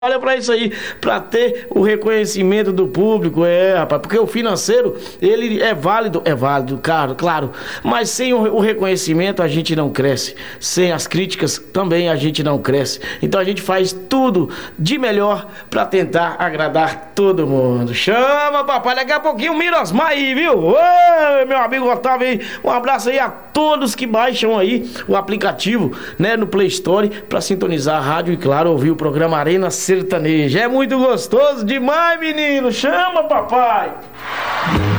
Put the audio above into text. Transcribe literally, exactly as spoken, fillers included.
Olha pra isso aí, pra ter o reconhecimento do público, é, rapaz, porque o financeiro, ele é válido, é válido, claro, claro, mas sem o, o reconhecimento a gente não cresce, sem as críticas também a gente não cresce, então a gente faz tudo de melhor pra tentar agradar todo mundo. Chama, papai, daqui a pouquinho o Mirosmar aí, viu? Oi, meu amigo Otávio aí, um abraço aí a todos que baixam aí o aplicativo, né, no Play Store, pra sintonizar a rádio e, claro, ouvir o programa Arena Sertaneja. É muito gostoso demais, menino. Chama, papai.